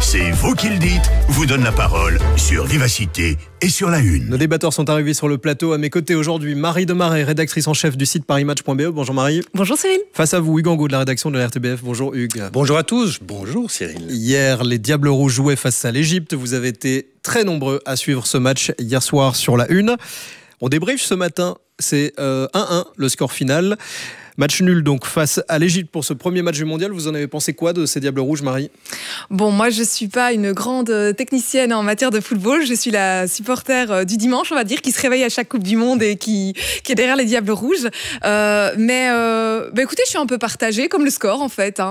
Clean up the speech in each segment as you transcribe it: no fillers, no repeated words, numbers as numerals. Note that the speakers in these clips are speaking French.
C'est vous qui le dites, vous donne la parole sur Vivacité et sur La Une. Nos débatteurs sont arrivés sur le plateau. À mes côtés aujourd'hui, Marie Demaret, rédactrice en chef du site parismatch.be. Bonjour Marie. Bonjour Cyril. Face à vous, Hugues Angot de la rédaction de la RTBF. Bonjour Hugues. Bonjour à tous. Bonjour Cyril. Hier, les Diables Rouges jouaient face à l'Égypte. Vous avez été très nombreux à suivre ce match hier soir sur La Une. On débriefe ce matin. C'est 1-1 le score final. Match nul donc face à l'Égypte pour ce premier match du mondial. Vous en avez pensé quoi de ces Diables Rouges, Marie ? Bon, moi je suis pas une grande technicienne en matière de football. Je suis la supporter du dimanche, on va dire, qui se réveille à chaque Coupe du Monde et qui est derrière les Diables Rouges. Mais écoutez, je suis un peu partagée, comme le score en fait.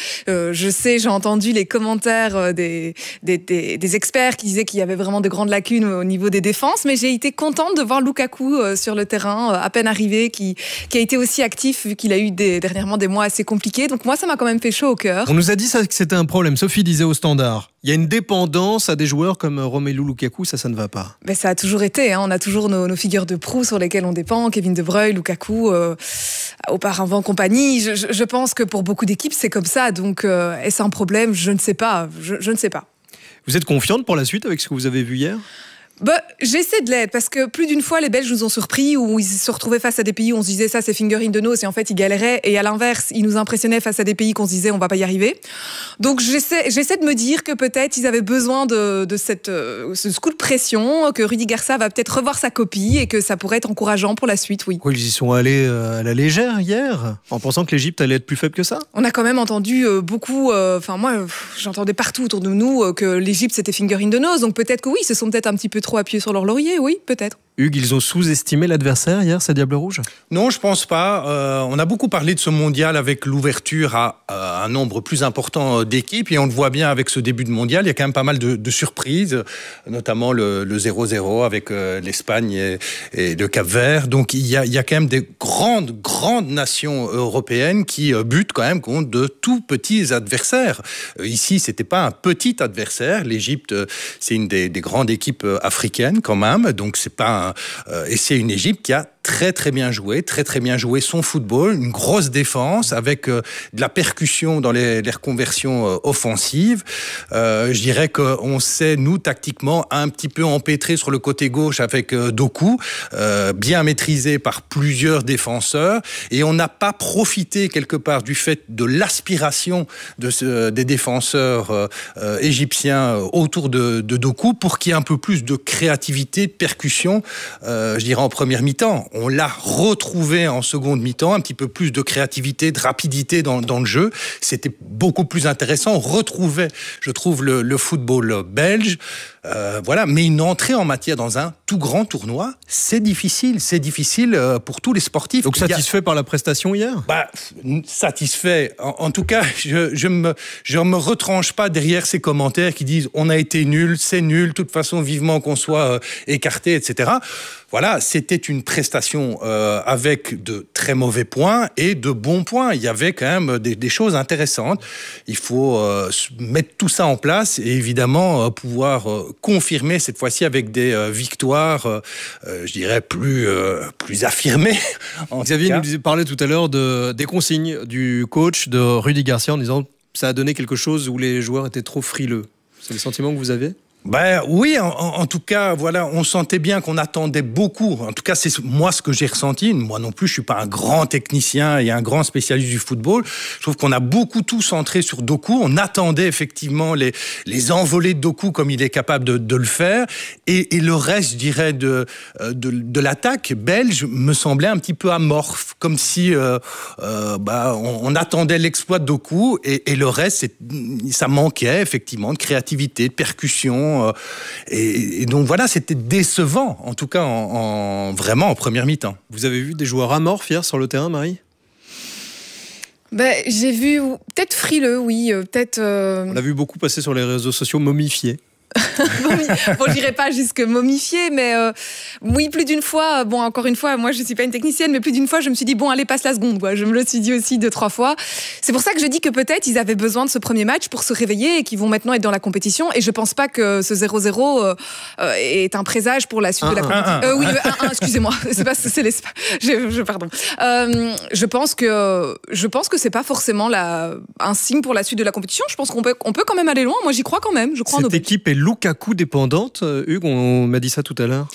Je sais, j'ai entendu les commentaires des experts qui disaient qu'il y avait vraiment de grandes lacunes au niveau des défenses, mais j'ai été contente de voir Lukaku sur le terrain, à peine arrivé, qui a été aussi actif vu qu'il a eu dernièrement des mois assez compliqués. Donc moi, ça m'a quand même fait chaud au cœur. On nous a dit ça, que c'était un problème. Sophie disait au Standard, il y a une dépendance à des joueurs comme Romelu Lukaku, ça ne va pas. Ben, ça a toujours été. On a toujours nos figures de proue sur lesquelles on dépend. Kevin De Bruyne, Lukaku, auparavant compagnie. Je pense que pour beaucoup d'équipes, c'est comme ça. Donc, est-ce un problème ? Je ne sais pas. Je ne sais pas. Vous êtes confiante pour la suite avec ce que vous avez vu hier ? J'essaie de l'être parce que plus d'une fois les Belges nous ont surpris où ils se retrouvaient face à des pays où on se disait ça c'est finger in the nose et en fait ils galéraient, et à l'inverse ils nous impressionnaient face à des pays qu'on se disait on va pas y arriver. Donc j'essaie de me dire que peut-être ils avaient besoin de ce coup de pression, que Rudi Garcia va peut-être revoir sa copie et que ça pourrait être encourageant pour la suite. Oui. Ils y sont allés à la légère hier en pensant que l'Égypte allait être plus faible que ça. On a quand même entendu beaucoup, j'entendais partout autour de nous que l'Égypte c'était finger in the nose, donc peut-être que oui, ils se sont peut-être un petit peu trop appuyés sur leur laurier, oui, peut-être. Hugues, ils ont sous-estimé l'adversaire hier, ces Diables Rouges ? Non, je pense pas. On a beaucoup parlé de ce mondial avec l'ouverture à un nombre plus important d'équipes, et on le voit bien avec ce début de mondial. Il y a quand même pas mal de surprises, notamment le 0-0 avec l'Espagne et le Cap-Vert. Donc il y a quand même des grandes nations européennes qui butent quand même contre de tout petits adversaires. Ici, c'était pas un petit adversaire. L'Égypte, c'est une des grandes équipes africaines quand même. Donc c'est pas et c'est une Égypte qui a très bien joué son football, une grosse défense avec de la percussion dans les reconversions offensives. Je dirais qu'on s'est, nous, tactiquement, un petit peu empêtré sur le côté gauche avec Doku, bien maîtrisé par plusieurs défenseurs, et on n'a pas profité quelque part du fait de l'aspiration des défenseurs égyptiens autour de Doku pour qu'il y ait un peu plus de créativité, de percussion, je dirais en première mi-temps. On l'a retrouvé en seconde mi-temps, un petit peu plus de créativité, de rapidité dans le jeu. C'était beaucoup plus intéressant. On retrouvait, je trouve, le football belge. Mais une entrée en matière dans un tout grand tournoi, c'est difficile. C'est difficile pour tous les sportifs. Donc satisfait par la prestation hier ? Satisfait. En tout cas, je me retranche pas derrière ces commentaires qui disent on a été nul, c'est nul, de toute façon vivement qu'on soit écarté, etc. Voilà, c'était une prestation avec de très mauvais points et de bons points. Il y avait quand même des choses intéressantes. Il faut mettre tout ça en place et évidemment pouvoir confirmer cette fois-ci avec des victoires, je dirais, plus affirmées. Xavier nous parlait tout à l'heure des consignes du coach de Rudi Garcia en disant que ça a donné quelque chose où les joueurs étaient trop frileux. C'est le sentiment que vous avez ? Oui, en tout cas, voilà, on sentait bien qu'on attendait beaucoup. En tout cas, c'est moi ce que j'ai ressenti. Moi non plus, je suis pas un grand technicien et un grand spécialiste du football. Je trouve qu'on a beaucoup tout centré sur Doku. On attendait effectivement les envolées de Doku comme il est capable de le faire. Et le reste, je dirais, de l'attaque belge me semblait un petit peu amorphe, comme si on attendait l'exploit de Doku et le reste, ça manquait effectivement de créativité, de percussion. Et donc voilà, c'était décevant, en tout cas vraiment en première mi-temps. Vous avez vu des joueurs amorphes hier sur le terrain, Marie ? J'ai vu peut-être frileux, oui, peut-être. On l'a vu beaucoup passer sur les réseaux sociaux momifiés. Bon, j'irai pas jusque momifier, mais oui, plus d'une fois, bon, encore une fois, moi je suis pas une technicienne, mais plus d'une fois, je me suis dit, bon, allez, passe la seconde, quoi. Je me le suis dit aussi 2-3 fois. C'est pour ça que je dis que peut-être ils avaient besoin de ce premier match pour se réveiller et qu'ils vont maintenant être dans la compétition. Et je pense pas que ce 0-0 est un présage pour la suite de la compétition. Oui, 1-1, excusez-moi, pardon. Je pense que c'est pas forcément un signe pour la suite de la compétition. Je pense qu'on peut quand même aller loin. Moi, j'y crois quand même. Je crois en nos Cette équipe est Lukaku dépendante. Hugues, on m'a dit ça tout à l'heure.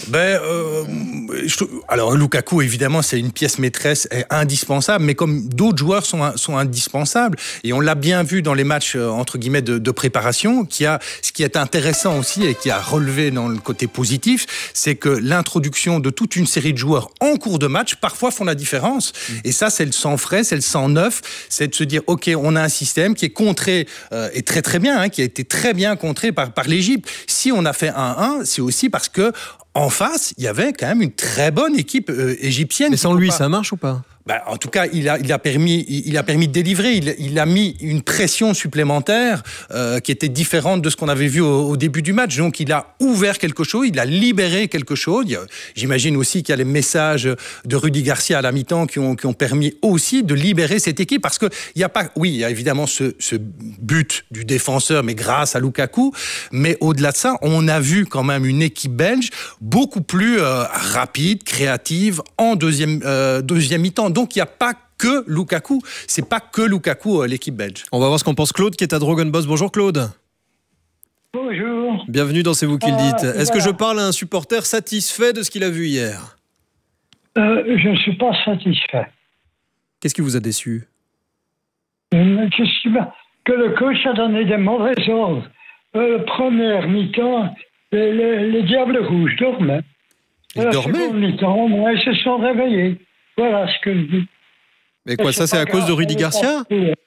Alors Lukaku, évidemment, c'est une pièce maîtresse indispensable, mais comme d'autres joueurs sont indispensables, et on l'a bien vu dans les matchs entre guillemets de préparation, ce qui est intéressant aussi et qui a relevé dans le côté positif, c'est que l'introduction de toute une série de joueurs en cours de match parfois font la différence. Et ça, c'est le sang frais, c'est le sang neuf, c'est de se dire ok, on a un système qui est contré et très très bien, qui a été très bien contré par l'Égypte. Si on a fait 1-1, c'est aussi parce que en face, il y avait quand même une très bonne équipe égyptienne. Mais sans lui, ça marche ou pas ? En tout cas, il a permis de délivrer. Il a mis une pression supplémentaire qui était différente de ce qu'on avait vu au début du match. Donc, il a ouvert quelque chose, il a libéré quelque chose. J'imagine aussi qu'il y a les messages de Rudy Garcia à la mi-temps qui ont permis aussi de libérer cette équipe. Parce que il y a évidemment ce but du défenseur, mais grâce à Lukaku. Mais au-delà de ça, on a vu quand même une équipe belge beaucoup plus rapide, créative en deuxième mi-temps. Donc, il n'y a pas que Lukaku. C'est pas que Lukaku, l'équipe belge. On va voir ce qu'en pense Claude, qui est à Drogenbos. Bonjour Claude. Bonjour. Bienvenue dans C'est vous qui le dites. Est-ce que je parle à un supporter satisfait de ce qu'il a vu hier ? Je ne suis pas satisfait. Qu'est-ce qui vous a déçu ? Que le coach a donné des mauvais ordres. Première mi-temps, les Diables Rouges dormaient. Ils dormaient ? Seconde mi-temps, ils se sont réveillés. Voilà ce que je dis. Mais quoi, ça c'est à cause de Rudy Garcia ?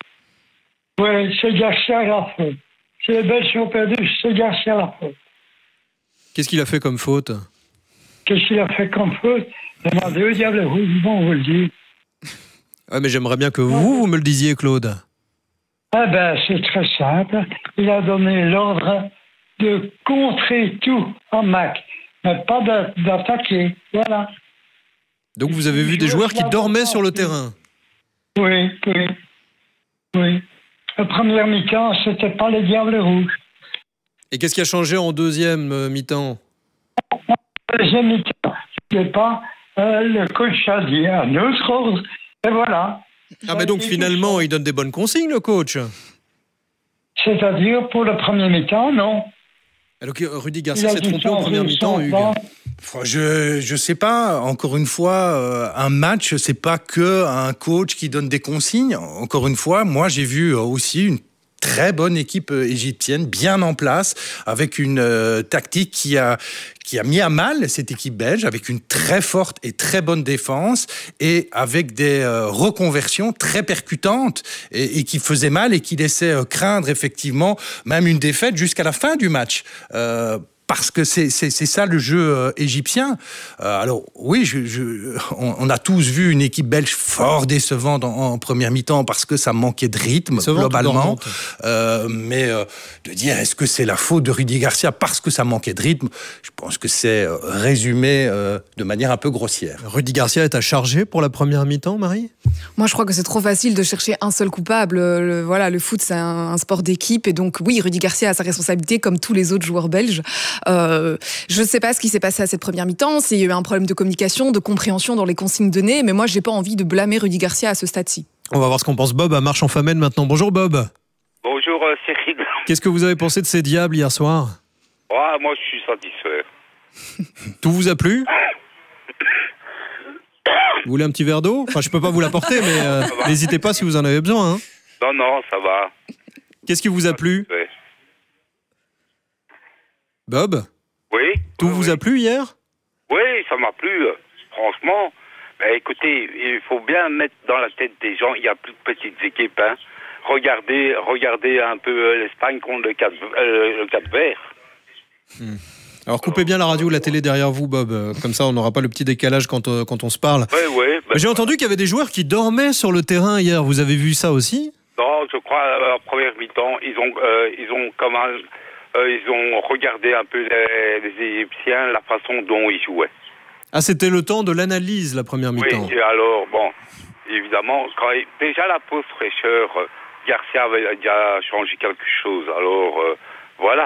Oui, c'est Garcia la faute. Si les Belges sont perdus, c'est Garcia la faute. Qu'est-ce qu'il a fait comme faute ? Qu'est-ce qu'il a fait comme faute ? Demandez aux Diables Rouges, ils vont vous le dire. Ouais, mais j'aimerais bien que vous me le disiez, Claude. C'est très simple. Il a donné l'ordre de contrer tout en match, mais pas d'attaquer. Voilà. Donc vous avez vu des joueurs qui dormaient sur le terrain ? Oui. La première mi-temps, c'était pas les Diables Rouges. Et qu'est-ce qui a changé en deuxième mi-temps ? La deuxième mi-temps, c'était pas le coach a dit un autre ordre, et voilà. Mais donc finalement, il donne des bonnes consignes, le coach ? C'est-à-dire, pour le premier mi-temps, non. Alors que Rudy Garcia s'est trompé en première mi-temps, Hugues. Je sais pas. Encore une fois, un match, c'est pas que un coach qui donne des consignes. Encore une fois, moi j'ai vu aussi une très bonne équipe égyptienne, bien en place, avec une tactique qui a mis à mal cette équipe belge, avec une très forte et très bonne défense, et avec des reconversions très percutantes, et qui faisaient mal, et qui laissaient craindre effectivement même une défaite jusqu'à la fin du match. Parce que c'est ça le jeu égyptien. Alors oui, on a tous vu une équipe belge fort décevante en première mi-temps parce que ça manquait de rythme globalement. Mais de dire est-ce que c'est la faute de Rudy Garcia parce que ça manquait de rythme, je pense que c'est résumé de manière un peu grossière. Rudy Garcia est à charger pour la première mi-temps, Marie ? Moi, je crois que c'est trop facile de chercher un seul coupable. Le foot, c'est un sport d'équipe. Et donc, oui, Rudy Garcia a sa responsabilité, comme tous les autres joueurs belges. Je ne sais pas ce qui s'est passé à cette première mi-temps, s'il y a eu un problème de communication, de compréhension dans les consignes données. Mais moi, je n'ai pas envie de blâmer Rudy Garcia à ce stade-ci. On va voir ce qu'en pense Bob à Marche-en-Famenne maintenant. Bonjour Bob. Bonjour Cyril. Qu'est-ce que vous avez pensé de ces Diables hier soir ? Moi, je suis satisfait. Tout vous a plu ? Vous voulez un petit verre d'eau ? Enfin, je peux pas vous l'apporter, mais n'hésitez pas si vous en avez besoin. Non, ça va. Qu'est-ce qui vous a plu ? Bob ? Oui. Tout vous a plu hier ? Oui, ça m'a plu, franchement. Mais écoutez, il faut bien mettre dans la tête des gens, il y a plus de petites équipes. Regardez un peu l'Espagne contre le Cap-Vert. Alors coupez bien la radio ou la télé derrière vous, Bob. Comme ça, on n'aura pas le petit décalage quand on se parle. Oui. J'ai entendu qu'il y avait des joueurs qui dormaient sur le terrain hier. Vous avez vu ça aussi ? Non, je crois, en première mi-temps, ils ont comme ils ont regardé un peu les Égyptiens, la façon dont ils jouaient. Ah, c'était le temps de l'analyse, la première mi-temps. Oui, et alors, bon, évidemment, déjà la pause fraîcheur, Garcia avait déjà changé quelque chose. Alors, voilà.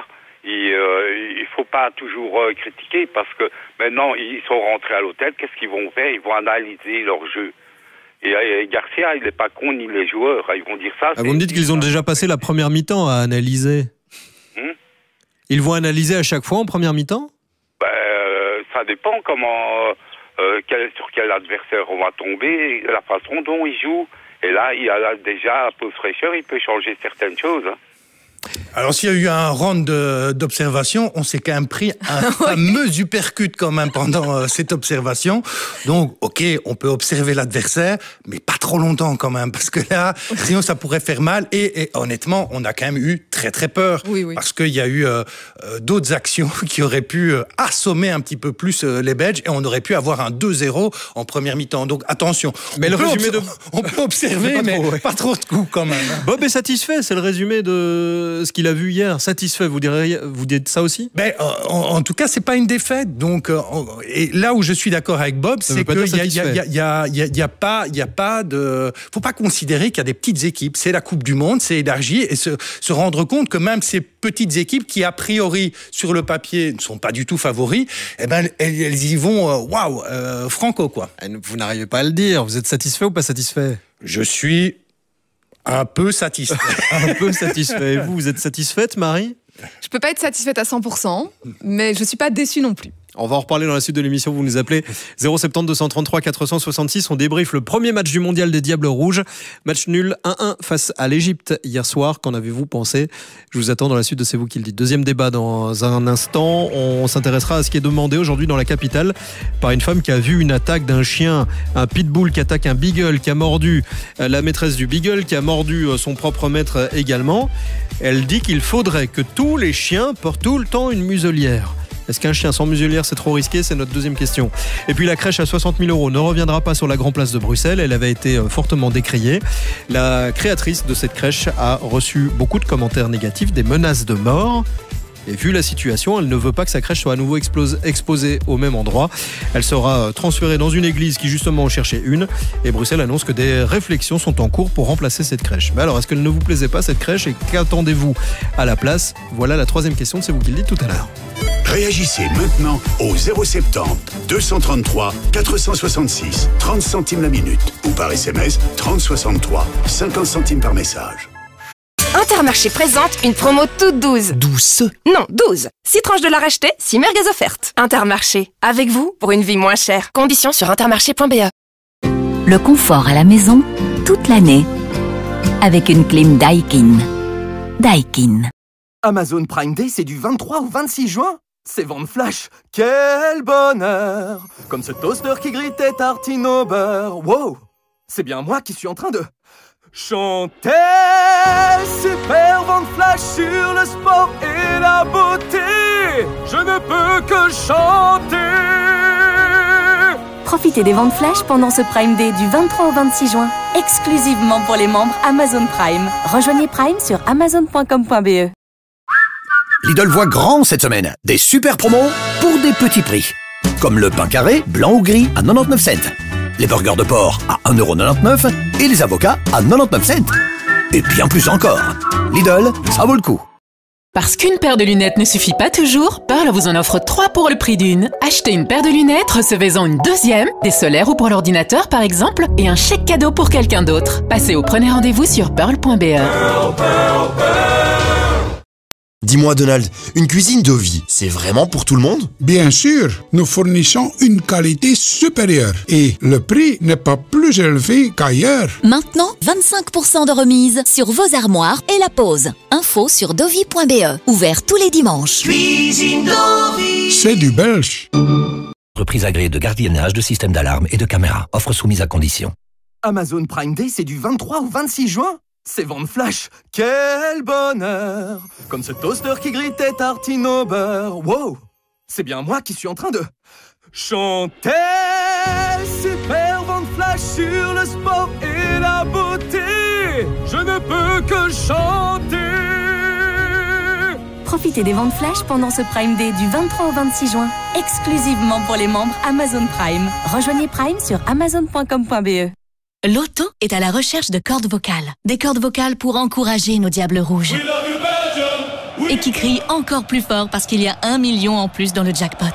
Il faut pas toujours critiquer parce que maintenant, ils sont rentrés à l'hôtel. Qu'est-ce qu'ils vont faire? Ils vont analyser leur jeu. Et Garcia, il n'est pas con ni les joueurs. Ils vont dire ça. Vous me dites qu'ils ont déjà passé la première mi-temps à analyser. Ils vont analyser à chaque fois en première mi-temps? Ça dépend sur quel adversaire on va tomber, la façon dont il joue. Et là, il a déjà, à pause fraîcheur, il peut changer certaines choses. Alors, s'il y a eu un round d'observation, on s'est quand même pris un fameux uppercut quand même pendant cette observation. Donc, ok, on peut observer l'adversaire, mais pas trop longtemps quand même, parce que là, sinon ça pourrait faire mal. Et honnêtement, on a quand même eu très très peur, parce qu'il y a eu d'autres actions qui auraient pu assommer un petit peu plus les Belges, et on aurait pu avoir un 2-0 en première mi-temps. Donc, attention. Mais on peut observer, mais pas trop de coups quand même. Bob est satisfait, c'est le résumé de ce qu'il a vu hier. Satisfait, vous dites ça aussi? En tout cas, c'est pas une défaite. Donc, et là où je suis d'accord avec Bob, c'est qu'il y a pas de. Faut pas considérer qu'il y a des petites équipes. C'est la Coupe du Monde, c'est élargi, et se rendre compte que même ces petites équipes qui a priori sur le papier ne sont pas du tout favoris, elles y vont. Franco quoi. Vous n'arrivez pas à le dire. Vous êtes satisfait ou pas satisfait? Je suis un peu satisfait. Un peu satisfait. Et vous êtes satisfaite, Marie? Je peux pas être satisfaite à 100%, mais je suis pas déçue non plus. On va en reparler dans la suite de l'émission. Vous nous appelez 070 233 466. On débriefe le premier match du mondial des Diables Rouges. Match nul 1-1 face à l'Égypte hier soir. Qu'en avez-vous pensé? Je vous attends dans la suite de C'est vous qui le dites. Deuxième débat dans un instant. On s'intéressera à ce qui est demandé aujourd'hui dans la capitale par une femme qui a vu une attaque d'un chien, un pitbull qui attaque un beagle, qui a mordu la maîtresse du beagle, qui a mordu son propre maître également. Elle dit qu'il faudrait que tous les chiens portent tout le temps une muselière. Est-ce qu'un chien sans muselière, c'est trop risqué? C'est notre deuxième question. Et puis la crèche à 60 000 € ne reviendra pas sur la Grand Place de Bruxelles. Elle avait été fortement décriée. La créatrice de cette crèche a reçu beaucoup de commentaires négatifs, des menaces de mort. Et vu la situation, elle ne veut pas que sa crèche soit à nouveau exposée au même endroit. Elle sera transférée dans une église qui justement en cherchait une. Et Bruxelles annonce que des réflexions sont en cours pour remplacer cette crèche. Mais alors, est-ce qu'elle ne vous plaisait pas cette crèche, et qu'attendez-vous à la place? Voilà la troisième question de C'est vous qui le dites tout à l'heure. Réagissez maintenant au 070 233 466 30 centimes la minute ou par SMS 3063 50 centimes par message. Intermarché présente une promo toute douce. Douce? Non, 12. 6 tranches de la rachetée, 6 merguez offertes. Intermarché, avec vous pour une vie moins chère. Conditions sur intermarché.be. Le confort à la maison, toute l'année. Avec une clim Daikin. Daikin. Amazon Prime Day, c'est du 23 au 26 juin. C'est vente flash. Quel bonheur! Comme ce toaster qui grille tes tartines au beurre. Wow! C'est bien moi qui suis en train de chanter. Super vente flash sur le sport et la beauté. Je ne peux que chanter. Profitez des ventes flash pendant ce Prime Day du 23 au 26 juin. Exclusivement pour les membres Amazon Prime. Rejoignez Prime sur amazon.com.be. Lidl voit grand cette semaine. Des super promos pour des petits prix. Comme le pain carré, blanc ou gris, à 99 cents. Les burgers de porc à 1,99 € et les avocats à 99 cents. Et bien plus encore. Lidl, ça vaut le coup. Parce qu'une paire de lunettes ne suffit pas toujours, Pearl vous en offre 3 pour le prix d'une. Achetez une paire de lunettes, recevez-en une deuxième, des solaires ou pour l'ordinateur par exemple, et un chèque cadeau pour quelqu'un d'autre. Passez au premier rendez-vous sur pearl.be. Dis-moi Donald, une cuisine Dovi, c'est vraiment pour tout le monde? Bien sûr, nous fournissons une qualité supérieure et le prix n'est pas plus élevé qu'ailleurs. Maintenant, 25% de remise sur vos armoires et la pause. Info sur dovi.be. Ouvert tous les dimanches. Cuisine Dovi. C'est du belge. Reprise agréée de gardiennage, de système d'alarme et de caméra. Offre soumise à condition. Amazon Prime Day, c'est du 23 au 26 juin. C'est vente flash. Quel bonheur! Comme ce toaster qui grille tes tartines au beurre. Wow! C'est bien moi qui suis en train de chanter. Super vente flash sur le sport et la beauté. Je ne peux que chanter. Profitez des ventes flash pendant ce Prime Day du 23 au 26 juin, exclusivement pour les membres Amazon Prime. Rejoignez Prime sur amazon.com.be. Loto est à la recherche de cordes vocales. Des cordes vocales pour encourager nos diables rouges. Et qui crient encore plus fort parce qu'il y a 1 million en plus dans le jackpot.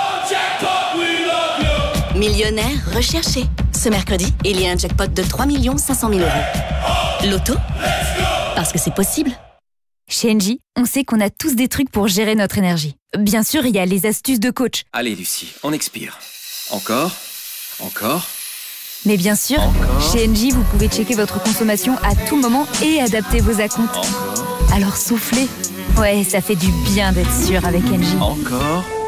Millionnaire recherché. Ce mercredi, il y a un jackpot de 3 500 000 €. Loto, parce que c'est possible. Chez Engie, on sait qu'on a tous des trucs pour gérer notre énergie. Bien sûr, il y a les astuces de coach. Allez Lucie, on expire. Encore. Mais bien sûr, chez Engie, vous pouvez checker votre consommation à tout moment et adapter vos acomptes. Alors soufflez. Ouais, ça fait du bien d'être sûr avec Engie. Encore.